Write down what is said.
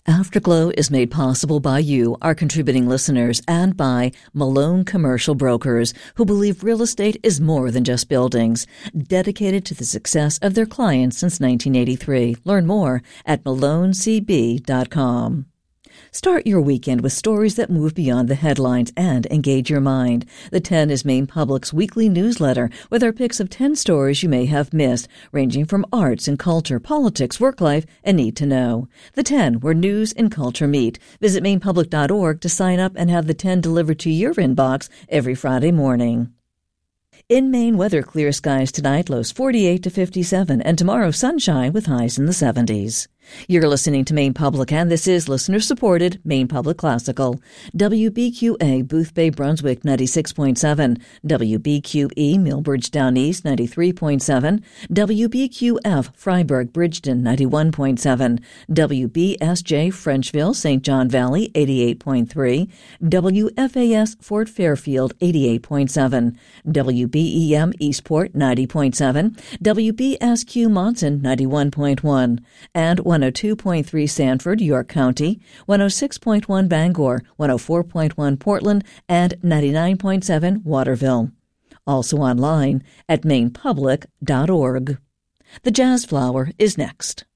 Afterglow is made possible by you, our contributing listeners, and by Malone Commercial Brokers, who believe real estate is more than just buildings, dedicated to the success of their clients since 1983. Learn more at malonecb.com. Start your weekend with stories that move beyond the headlines and engage your mind. The 10 is Maine Public's weekly newsletter with our picks of 10 stories you may have missed, ranging from arts and culture, politics, work life, and need to know. The 10, where news and culture meet. Visit mainepublic.org to sign up and have the 10 delivered to your inbox every Friday morning. In Maine, weather, clear skies tonight, lows 48 to 57, and tomorrow sunshine with highs in the 70s. You're listening to Maine Public, and this is listener-supported Maine Public Classical. WBQA, Booth Bay, Brunswick, 96.7. WBQE, Millbridge Down East, 93.7. WBQF, Freiburg, Bridgeton, 91.7. WBSJ, Frenchville, St. John Valley, 88.3. WFAS, Fort Fairfield, 88.7. WBEM, Eastport, 90.7. WBSQ, Monson, 91.1. And 102.3 Sanford, York County, 106.1 Bangor, 104.1 Portland, and 99.7 Waterville. Also online at mainepublic.org. The Jazz Flower is next.